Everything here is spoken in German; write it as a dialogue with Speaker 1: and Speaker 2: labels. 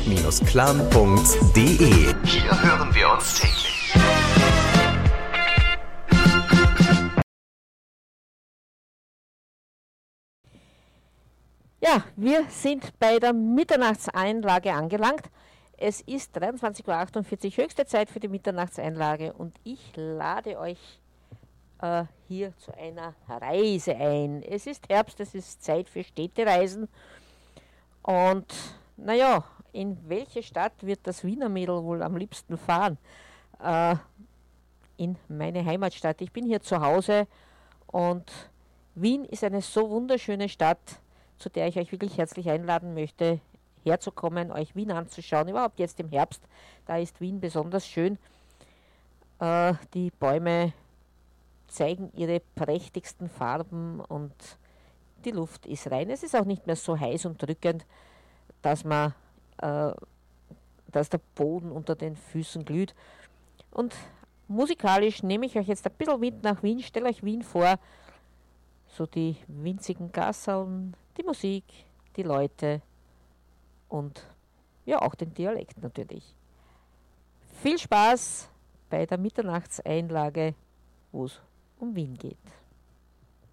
Speaker 1: www.radio-clan.de. Hier hören wir uns täglich.
Speaker 2: Ja, wir sind bei der Mitternachtseinlage angelangt. Es ist 23:48 Uhr, höchste Zeit für die Mitternachtseinlage und ich lade euch hier zu einer Reise ein. Es ist Herbst, es ist Zeit für Städtereisen und naja, in welche Stadt wird das Wiener Mädel wohl am liebsten fahren? In meine Heimatstadt. Ich bin hier zu Hause und Wien ist eine so wunderschöne Stadt, zu der ich euch wirklich herzlich einladen möchte, herzukommen, euch Wien anzuschauen. Überhaupt jetzt im Herbst, da ist Wien besonders schön. Die Bäume zeigen ihre prächtigsten Farben und die Luft ist rein. Es ist auch nicht mehr so heiß und drückend, dass der Boden unter den Füßen glüht. Und musikalisch nehme ich euch jetzt ein bisschen mit nach Wien, stelle euch Wien vor, so die winzigen Gasseln, die Musik, die Leute und ja auch den Dialekt natürlich. Viel Spaß bei der Mitternachtseinlage, wo es um Wien geht.